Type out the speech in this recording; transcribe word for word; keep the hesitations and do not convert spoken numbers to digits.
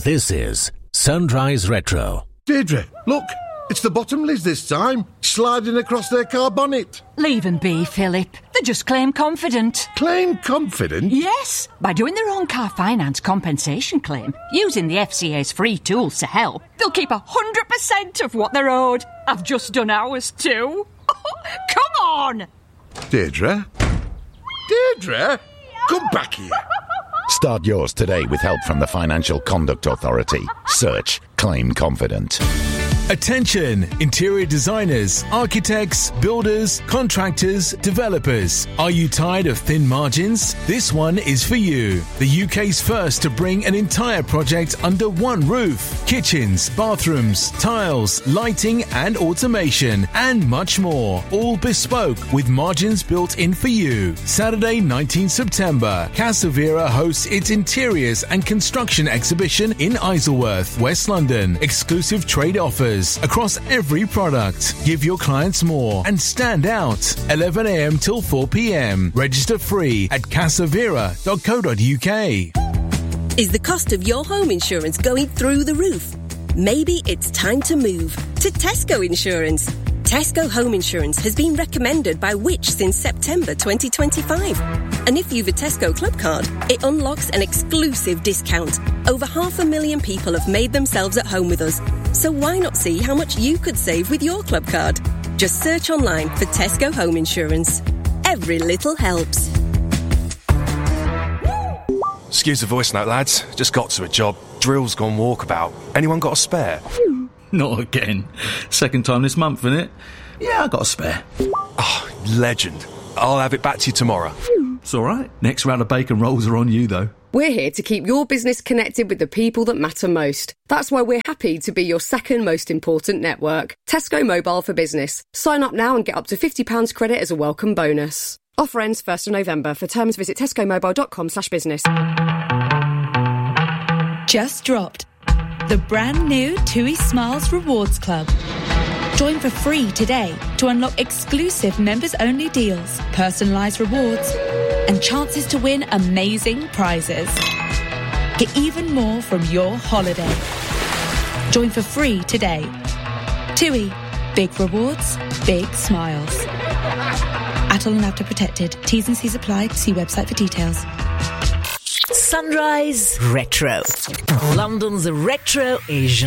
This is Sunrise Retro. Deirdre, look, it's the Bottomleys this time, sliding across their car bonnet. Leave them be, Philip. They just claim confident. Claim confident? Yes, by doing their own car finance compensation claim, using the F C A's free tools to help, they'll keep one hundred percent of what they're owed. I've just done ours too. Come on! Deirdre? Deirdre? Come back here. Start yours today with help from the Financial Conduct Authority. Search Claim Confident. Attention, interior designers, architects, builders, contractors, developers. Are you tired of thin margins? This one is for you. The U K's first to bring an entire project under one roof. Kitchens, bathrooms, tiles, lighting and automation, and much more. All bespoke with margins built in for you. Saturday, nineteenth September, Casavera hosts its interiors and construction exhibition in Isleworth, West London. Exclusive trade offers across every product. Give your clients more and stand out. eleven a.m. till four p.m. Register free at casavera dot co dot uk. Is the cost of your home insurance going through the roof? Maybe it's time to move to Tesco Insurance. Tesco Home Insurance has been recommended by Which since September twenty twenty-five. And if you've a Tesco Club card, it unlocks an exclusive discount. Over half a million people have made themselves at home with us. So why not see how much you could save with your club card? Just search online for Tesco Home Insurance. Every little helps. Excuse the voice note, lads. Just got to a job. Drill's gone walkabout. Anyone got a spare? Not again. Second time this month, innit? Yeah, I got a spare. Oh, legend. I'll have it back to you tomorrow. It's all right. Next round of bacon rolls are on you, though. We're here to keep your business connected with the people that matter most. That's why we're happy to be your second most important network. Tesco Mobile for Business. Sign up now and get up to fifty pounds credit as a welcome bonus. Offer ends first of November. For terms, visit tescomobile.com slash business. Just dropped. The brand new TUI Smiles Rewards Club. Join for free today to unlock exclusive members-only deals, personalised rewards, and chances to win amazing prizes. Get even more from your holiday. Join for free today. TUI. Big rewards, big smiles. Atoll and Apta protected. T's and C's apply. See website for details. Sunrise Retro. London's retro Asian